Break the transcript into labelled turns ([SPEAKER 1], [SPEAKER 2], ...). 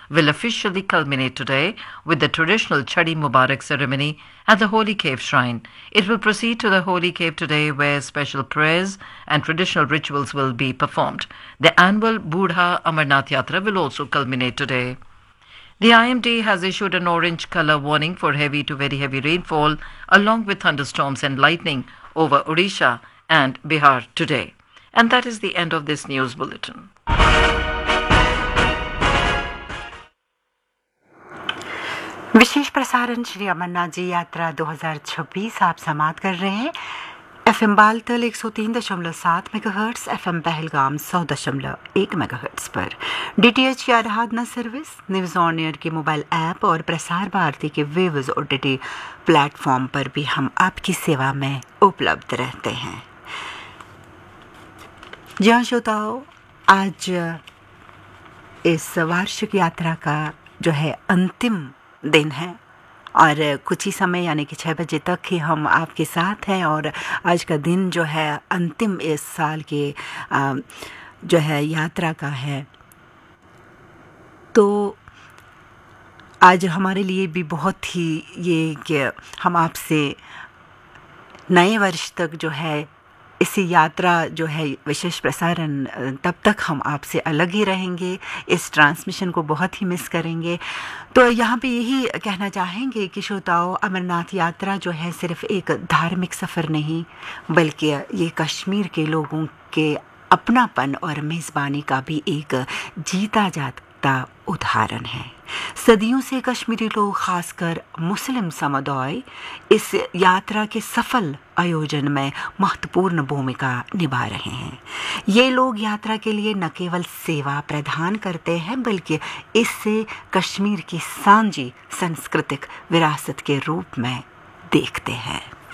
[SPEAKER 1] will officially culminate today with the traditional Chadi Mubarak ceremony at the Holy Cave Shrine. It will proceed to the Holy Cave today where special prayers and traditional rituals will be performed. The annual Budha Amarnath Yatra will also culminate today. The IMD has issued an orange color warning for heavy to very heavy rainfall along with thunderstorms and lightning over Odisha and Bihar today. And that is the end of this news bulletin.
[SPEAKER 2] विशेष प्रसारण श्री अमरनाथ जी यात्रा 2026 आप समाप्त कर रहे हैं। FM Baltal 103.7 megahertz, FM Pahalgam 100.1 megahertz पर DTH की आराधना service, news on air के मोबाइल ऐप और प्रसार भारती के वेव्स OTT प्लेटफॉर्म पर भी हम आपकी सेवा में उपलब्ध रहते हैं। जी हाँ श्रोताओ, आज इस वार्षिक यात्रा का जो है अंतिम दिन है और कुछ ही समय यानी कि 6 बजे तक ही हम आपके साथ हैं और आज का दिन जो है अंतिम इस साल के जो है यात्रा का है। तो आज हमारे लिए भी बहुत ही ये कि हम आपसे नए वर्ष तक जो है इसी यात्रा जो है विशेष प्रसारण तब तक हम आपसे अलग ही रहेंगे, इस ट्रांसमिशन को बहुत ही मिस करेंगे। तो यहाँ पे यही कहना चाहेंगे कि श्रोताओं, अमरनाथ यात्रा जो है सिर्फ एक धार्मिक सफ़र नहीं बल्कि ये कश्मीर के लोगों के अपनापन और मेज़बानी का भी एक जीता जागता उदाहरण है। सदियों से कश्मीरी लोग, खासकर मुस्लिम समुदाय, इस यात्रा के सफल आयोजन में महत्वपूर्ण भूमिका निभा रहे हैं। ये लोग यात्रा के लिए न केवल सेवा प्रदान करते हैं बल्कि इससे कश्मीर की सांझी सांस्कृतिक विरासत के रूप में देखते हैं।